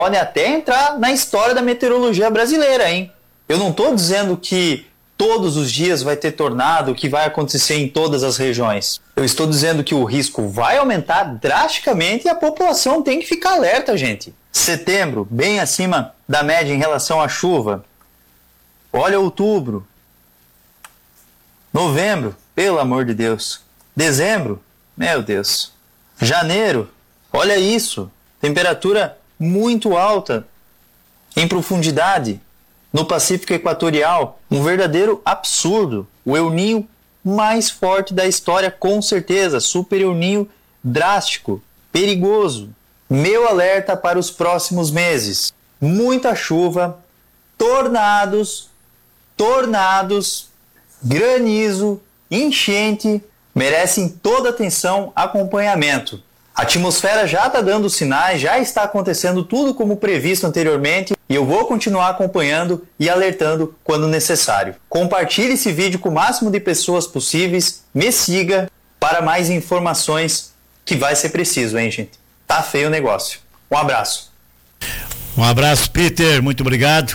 podem até entrar na história da meteorologia brasileira, hein? Eu não estou dizendo que todos os dias vai ter tornado, que vai acontecer em todas as regiões. Eu estou dizendo que o risco vai aumentar drasticamente e a população tem que ficar alerta, gente. Setembro, bem acima da média em relação à chuva. Olha outubro. Novembro, pelo amor de Deus. Dezembro, meu Deus. Janeiro, olha isso. Temperatura muito alta em profundidade. No Pacífico Equatorial, um verdadeiro absurdo. O El Niño mais forte da história, com certeza. Super El Niño drástico, perigoso. Meu alerta para os próximos meses. Muita chuva, tornados, granizo, enchente, merecem toda atenção, acompanhamento. A atmosfera já está dando sinais, já está acontecendo tudo como previsto anteriormente e eu vou continuar acompanhando e alertando quando necessário. Compartilhe esse vídeo com o máximo de pessoas possíveis, me siga para mais informações que vai ser preciso, hein, gente? Tá feio o negócio. Um abraço. Um abraço, Peter, muito obrigado.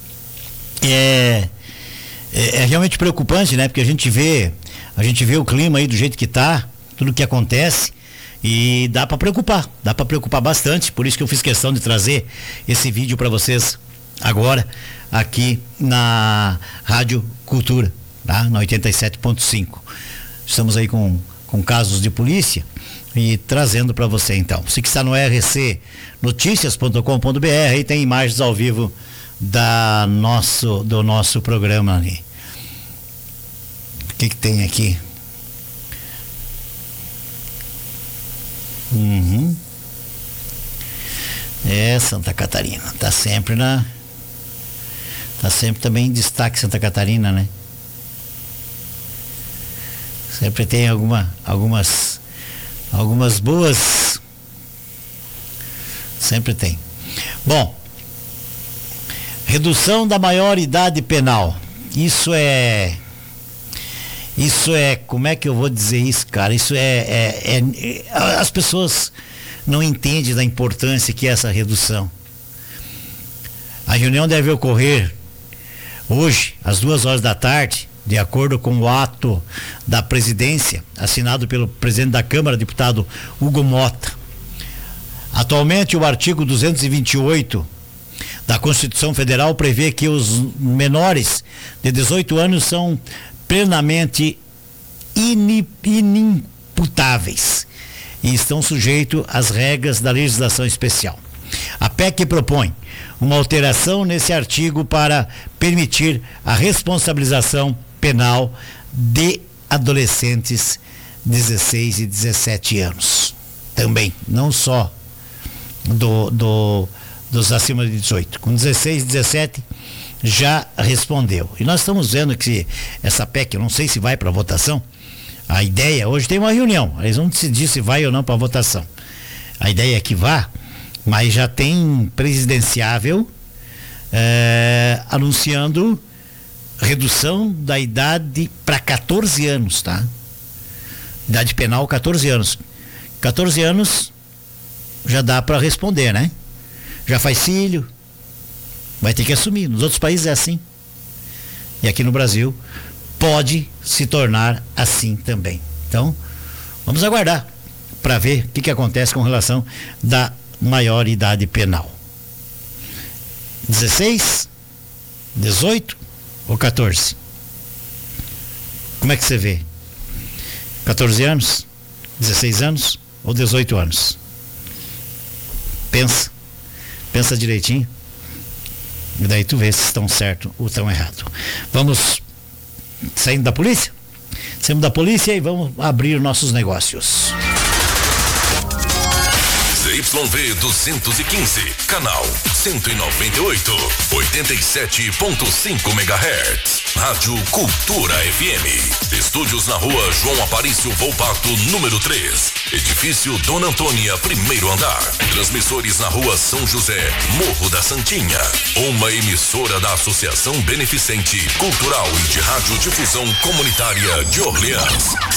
É realmente preocupante, né? Porque a gente vê o clima aí do jeito que tá, tudo que acontece. E dá para preocupar bastante, por isso que eu fiz questão de trazer esse vídeo para vocês agora, aqui na Rádio Cultura, tá? Na 87.5. Estamos aí com casos de polícia e trazendo para você então. Você que está no rcnoticias.com.br, aí tem imagens ao vivo do nosso programa ali. O que tem aqui? Santa Catarina tá sempre também em destaque. Santa Catarina, né? Sempre tem algumas boas, sempre tem. Bom, redução da maioridade penal, isso é, como é que eu vou dizer isso, cara? Isso as pessoas não entendem da importância que é essa redução. A reunião deve ocorrer hoje, às 14h, de acordo com o ato da presidência, assinado pelo presidente da Câmara, deputado Hugo Mota. Atualmente, o artigo 228 da Constituição Federal prevê que os menores de 18 anos são plenamente inimputáveis e estão sujeitos às regras da legislação especial. A PEC propõe uma alteração nesse artigo para permitir a responsabilização penal de adolescentes 16 e 17 anos. Também, não só dos acima de 18. Com 16 e 17 já respondeu. E nós estamos vendo que essa PEC, eu não sei se vai para votação. A ideia, hoje tem uma reunião, eles vão decidir se vai ou não para votação. A ideia é que vá, mas já tem presidenciável anunciando redução da idade para 14 anos, tá? Idade penal, 14 anos. 14 anos já dá para responder, né? Já faz filho, vai ter que assumir. Nos outros países é assim. E aqui no Brasil pode se tornar assim também. Então, vamos aguardar para ver o que acontece com relação da maioridade penal. 16, 18 ou 14? Como é que você vê? 14 anos, 16 anos ou 18 anos? Pensa direitinho. E daí tu vê se estão certo ou estão errado. Vamos saindo da polícia? Saímos da polícia e vamos abrir nossos negócios. ZYV 215, canal 198, 87.5 MHz. Rádio Cultura FM. Estúdios na rua João Aparício Volpato, número 3. Edifício Dona Antônia, primeiro andar. Transmissores na rua São José, Morro da Santinha. Uma emissora da Associação Beneficente, Cultural e de Radiodifusão Comunitária de Orleans.